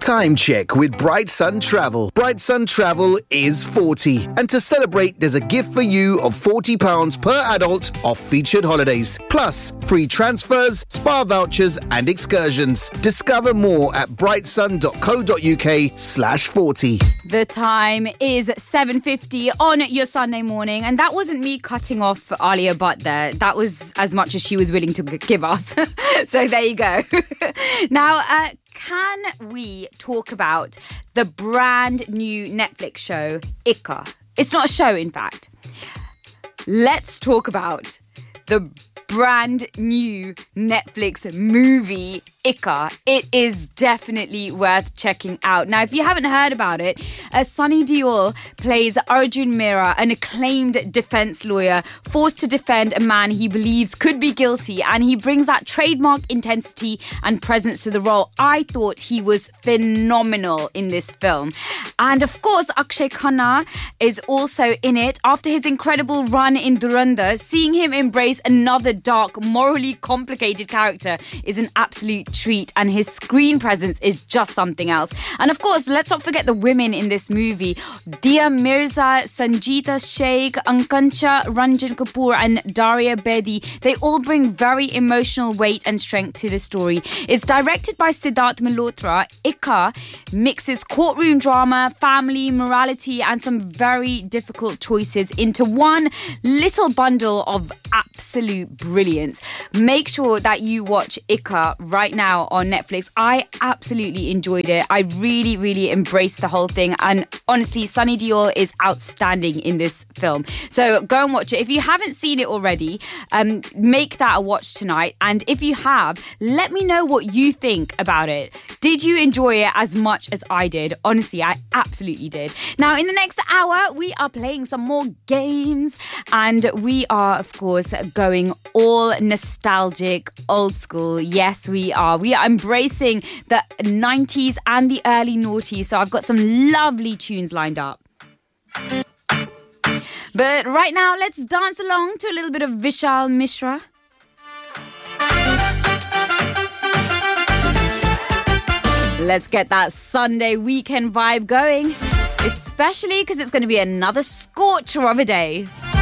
Time check with Bright Sun Travel. Bright Sun Travel is 40. And to celebrate, there's a gift for you of £40 per adult off featured holidays. Plus, free transfers, spa vouchers and excursions. Discover more at brightsun.co.uk/40. The time is 7:50 on your Sunday morning. And that wasn't me cutting off Alia Bhatt there. That was as much as she was willing to give us. So there you go. Now, can we talk about the brand new Netflix show, Ika? It's not a show, in fact. Let's talk about the brand new Netflix movie, Ika. It is definitely worth checking out. Now, if you haven't heard about it, Sunny Deol plays Arjun Mehra, an acclaimed defense lawyer forced to defend a man he believes could be guilty, and he brings that trademark intensity and presence to the role. I thought he was phenomenal in this film. And of course, Akshay Khanna is also in it. After his incredible run in Dhurandhar, seeing him embrace another dark, morally complicated character is an absolute treat, and his screen presence is just something else. And of course, let's not forget the women in this movie. Dia Mirza, Sangeeta Sheikh, Ankancha Ranjan Kapoor and Daria Bedi. They all bring very emotional weight and strength to the story. It's directed by Siddharth Malhotra. Ika mixes courtroom drama, family, morality and some very difficult choices into one little bundle of absolute brilliance. Make sure that you watch Ika right now on Netflix. I absolutely enjoyed it. I really, really embraced the whole thing. And honestly, Sunny Deol is outstanding in this film. So go and watch it. If you haven't seen it already, make that a watch tonight. And if you have, let me know what you think about it. Did you enjoy it as much as I did? Honestly, I absolutely did. Now, in the next hour, we are playing some more games. And we are, of course, going all nostalgic, old school. Yes, we are. We are embracing the 90s and the early noughties. So I've got some lovely tunes lined up. But right now, let's dance along to a little bit of Vishal Mishra. Let's get that Sunday weekend vibe going. Especially because it's going to be another scorcher of a day.